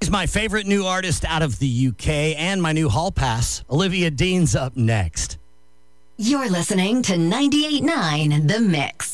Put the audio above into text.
She's my favorite new artist out of the UK and my new hall pass. Olivia Dean's up next. You're listening to 98.9 The Mix.